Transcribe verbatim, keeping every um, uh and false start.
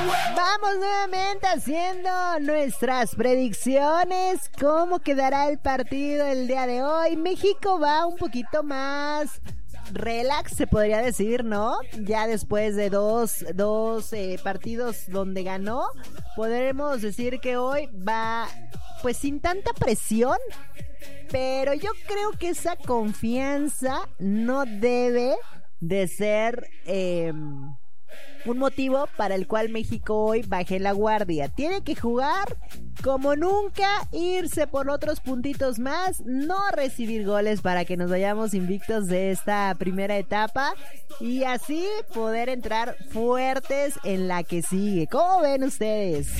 Vamos nuevamente haciendo nuestras predicciones. ¿Cómo quedará el partido el día de hoy? México va un poquito más relax, se podría decir, ¿no? Ya después de dos, dos eh, partidos donde ganó, podremos decir que hoy va pues sin tanta presión. Pero yo creo que esa confianza no debe de ser eh, un motivo para el cual México hoy baje la guardia. Tiene que jugar como nunca, irse por otros puntitos más, no recibir goles para que nos vayamos invictos de esta primera etapa y así poder entrar fuertes en la que sigue. ¿Cómo ven ustedes?